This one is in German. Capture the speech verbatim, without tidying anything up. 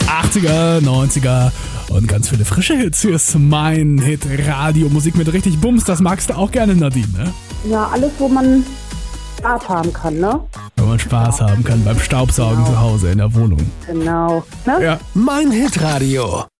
achtziger, neunziger und ganz viele frische Hits. Hier ist mein Hit Radio. Musik mit richtig Bums, das magst du auch gerne, Nadine, ne? Ja, alles, wo man Spaß haben kann, ne? Wo man Spaß haben kann beim Staubsaugen Genau. zu Hause in der Wohnung. Genau. Ne? Ja. Mein Hit Radio.